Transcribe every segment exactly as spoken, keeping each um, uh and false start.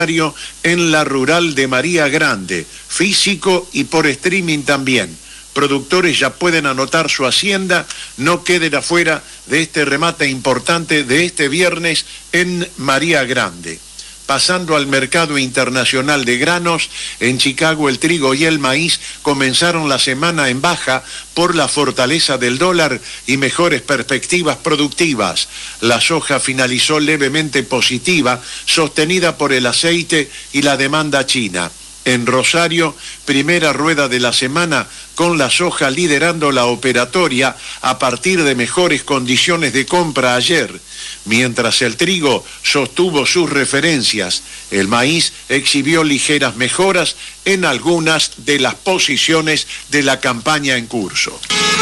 en la rural de María Grande, físico y por streaming también. Productores ya pueden anotar su hacienda, no queden afuera de este remate importante de este viernes en María Grande. Pasando al mercado internacional de granos, en Chicago el trigo y el maíz comenzaron la semana en baja por la fortaleza del dólar y mejores perspectivas productivas. La soja finalizó levemente positiva, sostenida por el aceite y la demanda china. En Rosario, primera rueda de la semana con la soja liderando la operatoria a partir de mejores condiciones de compra ayer. Mientras el trigo sostuvo sus referencias, el maíz exhibió ligeras mejoras en algunas de las posiciones de la campaña en curso.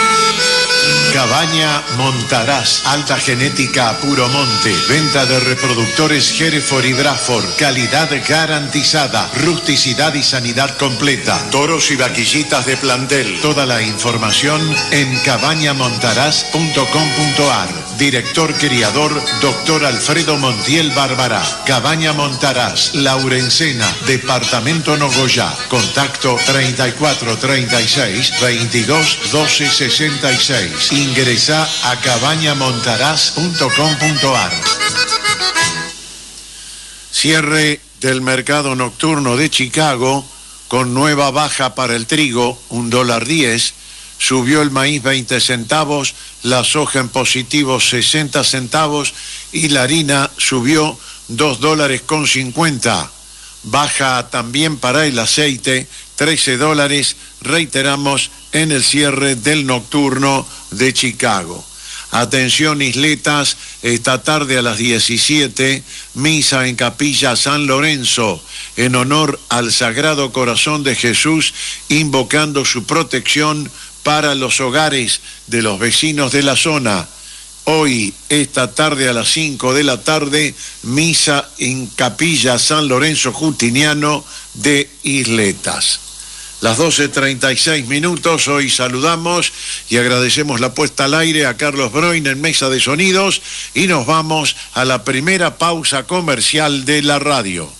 Cabaña Montaraz, alta genética a puro monte, venta de reproductores Hereford y Braford, calidad garantizada, rusticidad y sanidad completa, toros y vaquillitas de plantel. Toda la información en cabaña montaraz punto com punto ar. Director criador, doctor Alfredo Montiel Bárbara. Cabaña Montaraz, Laurencena, departamento Nogoyá. Contacto treinta y cuatro treinta y seis veintidós doce sesenta y seis. Ingresá a cabaña montaraz punto com punto ar. Cierre del mercado nocturno de Chicago con nueva baja para el trigo, un dólar diez. Subió el maíz veinte centavos, la soja en positivo sesenta centavos y la harina subió dos dólares con cincuenta. Baja también para el aceite, trece dólares, reiteramos, en el cierre del nocturno de Chicago. Atención isletas, esta tarde a las diecisiete, misa en Capilla San Lorenzo, en honor al Sagrado Corazón de Jesús, invocando su protección para los hogares de los vecinos de la zona. Hoy, esta tarde a las cinco de la tarde, misa en Capilla San Lorenzo Justiniano de Isletas. Las doce treinta y seis minutos, hoy saludamos y agradecemos la puesta al aire a Carlos Broin en Mesa de Sonidos y nos vamos a la primera pausa comercial de la radio.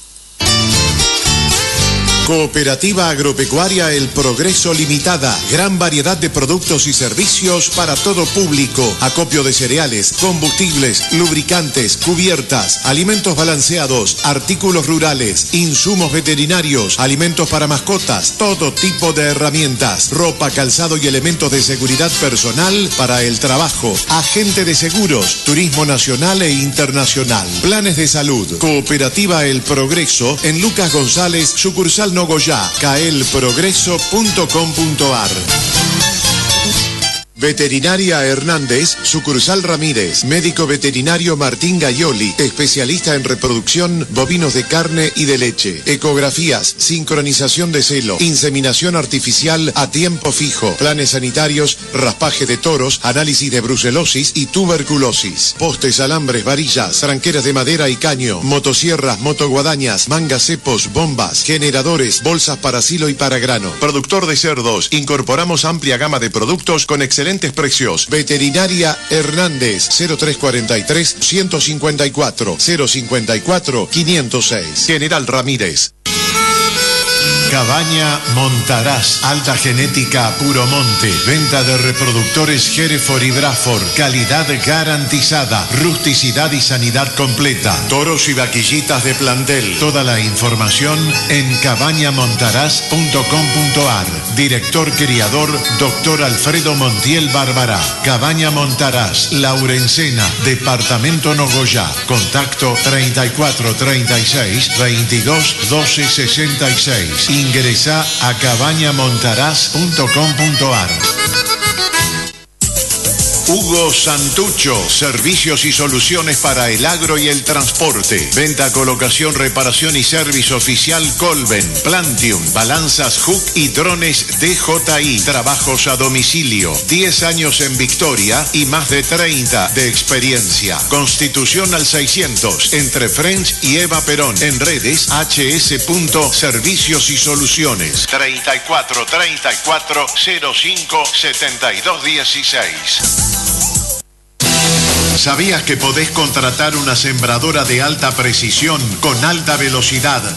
Cooperativa Agropecuaria El Progreso Limitada. Gran variedad de productos y servicios para todo público. Acopio de cereales, combustibles, lubricantes, cubiertas, alimentos balanceados, artículos rurales, insumos veterinarios, alimentos para mascotas, todo tipo de herramientas, ropa, calzado y elementos de seguridad personal para el trabajo. Agente de seguros, turismo nacional e internacional. Planes de salud. Cooperativa El Progreso en Lucas González, sucursal Nogoyá, cael progreso punto com punto ar. Veterinaria Hernández, sucursal Ramírez, médico veterinario Martín Gaioli, especialista en reproducción bovinos de carne y de leche, ecografías, sincronización de celo, inseminación artificial a tiempo fijo, planes sanitarios, raspaje de toros, análisis de brucelosis y tuberculosis, postes, alambres, varillas, tranqueras de madera y caño, motosierras, motoguadañas, mangas cepos, bombas, generadores, bolsas para silo y para grano. Productor de cerdos, incorporamos amplia gama de productos con excelente precios. Veterinaria Hernández, cero tres cuarenta y tres, ciento cincuenta y cuatro, cero cincuenta y cuatro, quinientos seis. General Ramírez. Cabaña Montaraz, alta genética a puro monte, venta de reproductores Hereford y Braford, calidad garantizada, rusticidad y sanidad completa, toros y vaquillitas de plantel. Toda la información en cabaña montaraz punto com punto ar. Director criador, doctor Alfredo Montiel Bárbara. Cabaña Montaraz, Laurencena, departamento Nogoyá. Contacto treinta y cuatro treinta y seis veintidós doce sesenta y seis. Ingresá a cabaña montaraz punto com punto ar. Hugo Santucho, servicios y soluciones para el agro y el transporte. Venta, colocación, reparación y servicio oficial Colben, Plantium, balanzas Hook y drones D J I. Trabajos a domicilio. diez años en Victoria y más de treinta de experiencia. Constitución al seiscientos, entre French y Eva Perón. En redes h s punto servicios y soluciones. treinta y cuatro treinta y cuatro cero cinco setenta y dos dieciséis. ¿Sabías que podés contratar una sembradora de alta precisión con alta velocidad